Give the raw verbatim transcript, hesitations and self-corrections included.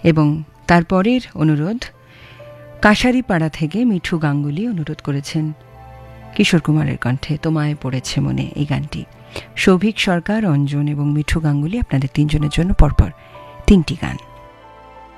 এবং তারপরের অনুরোধ কাশারিপাড়া থেকে মিঠু গাঙ্গুলি অনুরোধ করেছেন কিশোর কুমারের কণ্ঠে তোমায় পড়েছে মনে এই গানটি। সৌভিক সরকার, অঞ্জন এবং মিঠু গাঙ্গুলি আপনাদের তিনজনের জন্য পরপর তিনটি গান।